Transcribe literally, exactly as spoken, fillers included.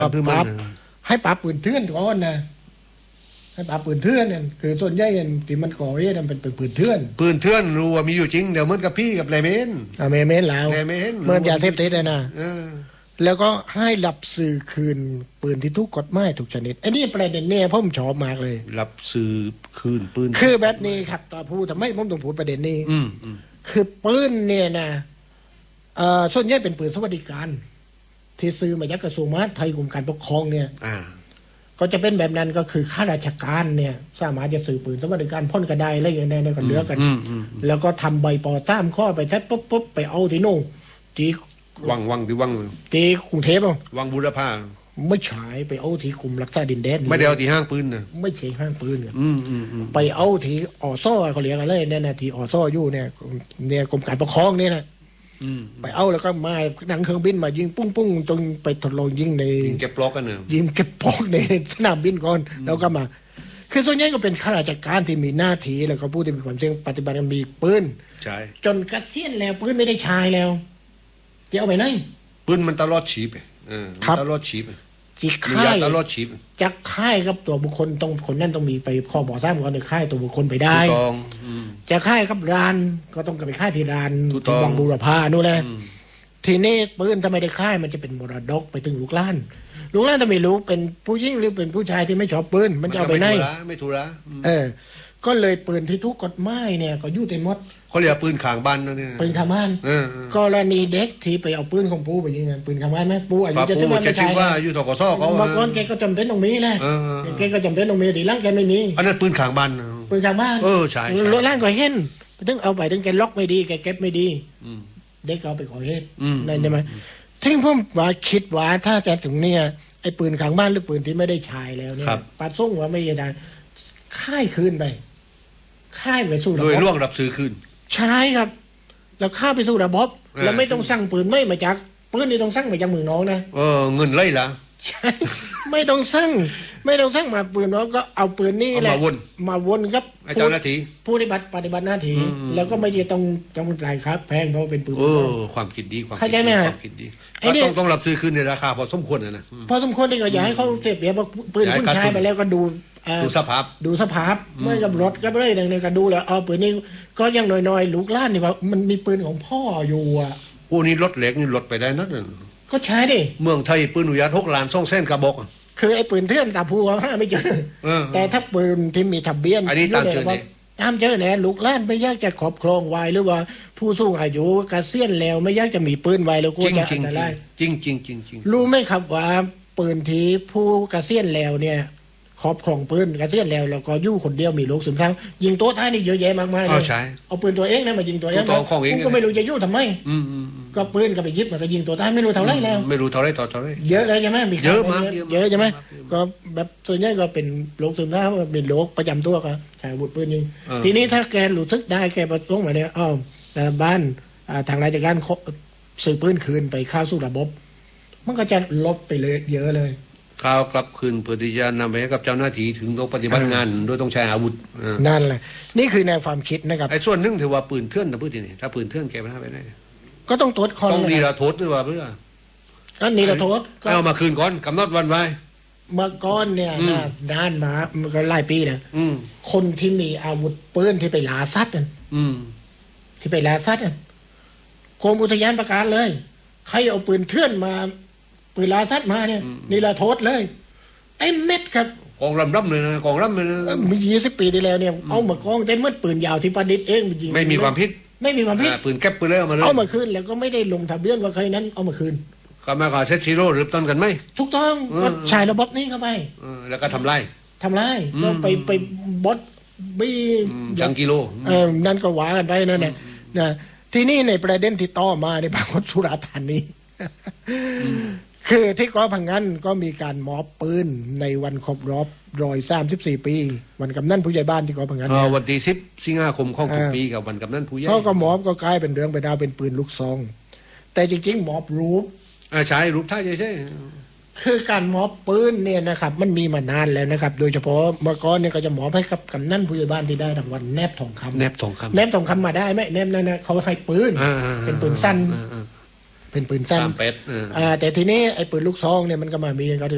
ปรับปรับให้ปรับปืนเถื่อนก่อนนะให้ปรับปืนเถื่อนเนี่ยคือส่วนใหญ่เนี่ยที่มันก่อเหตุมันเป็นปืนเถื่อนปืนเถื่อนรู้ว่ามีอยู่จริงเดี๋ยวเหมือนกับพี่กับเลเมนอ่าเมเมนแล้วเลเมนเหมือนยาเสพติดเลยนะแล้วก็ให้รับซื้อคืนปืนที่ถูกกฎหมายถูกชนิดอันนี้ประเด็นเนี่ยผมชอบมากเลยรับซื้อคืนปืนคือแบบนี้ครับต่อพูดทำไมผมต้องพูดประเด็นนี้คือปืนเนี่ยนะส่วนใหญ่เป็นปืนสวัสดิการที่ซื้อมาจากกระทรวงมหาดไทยกรมการปกครองเนี่ยก็จะเป็นแบบนั้นก็คือข้าราชการเนี่ยสามารถจะซื้อปืนสวัสดิการพ่นกระไดอะไรอย่างเงี้ยในกันเหลือกันแล้วก็ทำใบปอซ้ำข้อไปแทบปุ๊บปุ๊บไปเอาที่โน่นที่วังวังที่วังที่กรุงเทพอ่ะวังบุรพาไม่ใช่ไปเอาที่กลุ่มรักษาดินแดนไม่ได้เอาที่ห้างปืนนะไม่ใช่ห้างปืนเนี่ยไปเอาที่ออซ้อเขาเรียกอะไรเนี่ยนะที่ออซ้ออยู่เนี่ยเนี่ยกรมการปกครองเนี่ยนะไปเอาแล้วก็มานั่งเครื่องบินมายิงปุ้งปุ้งจนไปทดลองยิงในยิงเก็บปลอกกันเนอะยิงเก็บปลอกในสนามบินก่อนแล้วก็มาคือส่วนใหญ่ก็เป็นข้าราชการที่มีหน้าที่แล้วก็ผู้ที่มีความเสี่ยงปฏิบัติมีปืนใช่จนเกษียณแล้วปืนไม่ได้ใช้แล้วจะเอาไปไหนปืนมันตลอดชีพเออตลอดชีพจิกค่ายตลอดชีพจะค่ายกับตัวบุคคลต้องคนนั้นต้องมีไปข้อบอกซ้ำก่อนในค่ายตัวบุคคลไปได้จะค่ายกับร้านก็ต้องไปค่ายที่ร้านวังบูรพานู่นแหละทีนี้ปืนทำไมได้ค่ายมันจะเป็นมรดกไปถึงลูกหลานลูกหลานถ้าไม่รู้เป็นผู้หญิงหรือเป็นผู้ชายที่ไม่ชอบปืนมันจะเอาไปไหนไม่ถูกละเออก็เลยปืนที่ทุกกฎหมายเนี่ยก็ยุ่งเต็มหมดเขาเรียกปืนขางบ้านนั่นเนี่ยปืนขางบ้านกรณีเด็กที่ไปเอาปืนของปู่ไปยิงปืนขางบ้านไหมปู่อายุจะถึงว่าไม่ใช่ว่าอยู่ทกศเขาบางคนแกก็จำเป็นต้องมีแหละแกก็จำเป็นต้องมีทีหลังแกไม่มีอันนั้นปืนขางบ้านปืนขางบ้านเออใช่รถล่างก็เห็นถึงเอาไปถึงแกล็อกไม่ดีแกเก็บไม่ดีเด็กเอาไปก่อเหตุนั่นใช่ไหมซึ่งผมว่าคิดว่าถ้าจะถึงเนี่ยไอ้ปืนขางบ้านหรือปืนที่ไม่ได้ใช้แล้วเนี่ยปัดส่งว่าไม่ได้ค่ายคืนไปค่ายไปสู่ระบบโดยล่วงรับซื้อคืนใช่ครับแล้วค่าไปสู่ระบบแล้วไม่ต้องสั่งปืนไม่มาจากปืนนี่ต้องสั่งมาจากเมืองน้องนะเออเงินไล่ละใช่ไม่ต้องสั่งไม่ต้องสั่งมาปืนน้องก็เอาปืนนี่แหละมาวนมาวนครับเจ้าหน้าที่ผู้ปฏิบัติปฏิบัติหน้าที่แล้วก็ไม่ได้ต้องต้องจ่ายครับแพงเพราะเป็นปืนเออความคิดดีความคิดดีความคิดดีต้องต้องรับซื้อคืนในราคาพอสมควรนะนะพอสมควรที่ก็อย่าให้เขาเสียเปรียบปืนคุณใช้ไปแล้วก็ดูดูสภาพดูสภาพเมื่อกับรถก็ไม่ได้ในการดูแล้วเอาปืนนี้ก็ยังน้อยๆลูกล้านนี่ว่ามันมีปืนของพ่ออยู่อ่ะโอ้นี่รถเหล็กนี่รถไปได้นักเลยก็ใช้ดิเมืองไทยปืนอุยาทกล้านส่งเส้นกระบอกคือไอ้ปืนเถื่อนตาพูว่าห้าไม่เจอแต่ถ้าปืนที่มีทะเบียนอันนี้ตามเจอเนี่ยตามเจอเนี่ยลูกล้านไม่ยากจะครอบครองไว้หรือว่าผู้สูงอายุเกษียณแล้วไม่ยากจะมีปืนไว้แล้วก็จะอันตรายจริงจริงจริงจริงรู้ไหมครับว่าปืนที่ผู้เกษียณแล้วเนี่ยครอบครองปืนเกษียณแล้วแล้วก็ยู่คนเดียวมีโรคซึมเศร้ายิงตัวท้ายนี่เยอะแยะมากมายเลยเอาปืนตัวเองนะมายิงตัวเองก็ไม่รู้จะยู่ทำไมก็ปืนก็ไปยึดมันก็ยิงตัวท้ายไม่รู้เท่าไรแล้วไม่รู้เท่าไรต่อเท่าไรเยอะเลยใช่ไหมมีเยอะมากเยอะใช่ไหมก็แบบส่วนใหญ่ก็เป็นโรคซึมเศร้าเป็นโรคประจำตัวก็ใช้อาวุธปืนยิงทีนี้ถ้าแกรู้ทึกได้แกประท้วงมาเนี่ยอ้าวบ้านทางราชการซื้อปืนคืนไปเข้าสู่ระบบมันก็จะลดไปเลยเยอะเลยข่าวกลับคืนเพื่อที่จะนำไปให้กับเจ้าหน้าที่ถึงต้องปฏิบัติงานโดยต้องใช้อาวุธนั่นแหละนี่คือแนวความคิดนะครับไอ้ส่วนหนึ่งถือว่าปืนเถื่อนนะพูดทีนี้ถ้าปืนเถื่อนแกไม่ได้ไปไหนก็ต้องตรวจคอต้องนีระโทษด้วยว่าเพื่อก็นีระโทษเอามาคืนก่อนกำหนดวันไว้เมื่อก่อนเนี่ยนานมามันก็หลายปีนะคนที่มีอาวุธปืนที่ไปล่าสัตว์ที่ไปล่าสัตว์กรมอุทยานประกาศเลยใครเอาปืนเถื่อนมาปืนลาทัดมาเนี่ยนี่ละโทษเลยเต็มเม็ดครับกองรำรำเลยนะกองรำเลยนะมียี่สิบปีที่แล้วเนี่ยเอามากองเต็มเม็ดปืนยาวที่ประดิษฐ์เองยิงไม่มีความผิดไม่มีความผิดปืนแก๊ปปืนเลยเอามาเลยเอามาคืนแล้วก็ไม่ได้ลงทะเบียนว่าใครนั้นเอามาคืนก็มาขอเซตซีโร่หรือต้นกันไหมถูกต้องก็ใช้ระบบนี้เข้าไปแล้วก็ทำไรทำไรก็ไปไปบดบีจังกิโลเออนั่นก็หวากันไปนั่นแหละนะทีนี้ในประเด็นที่ต่อมาในบางคนสุราษฎร์ธานีคือที่เกาะพังงันก็มีการมอบปืนในวันครบรอบรอยสามสิบสี่ปีวันกำนันผู้ใหญ่บ้านที่เกาะพังงันวันที่สิบสิงหาคมของทุกปีกับวันกำนันผู้ใหญ่เขาก็มอบก็กลายเป็นเรื่องไปดาวเป็นปืนลูกซองแต่จริงๆมอบรูปใช่รูปท่าใช่คือการมอบปืนเนี่ยนะครับมันมีมานานแล้วนะครับโดยเฉพาะเมื่อก่อนเนี่ยก็จะมอบให้กับกำนันผู้ใหญ่บ้านที่ได้รางวัลแนบทองคำแนบทองคำแนบทองคำมาได้ไหมแนบนั่นนะเขาให้ปืนเป็นปืนสั้นเป็นปืนสั้นเป็ดแต่ทีนี้ไอ้ปืนลูกซองเนี่ยมันก็มามีกัน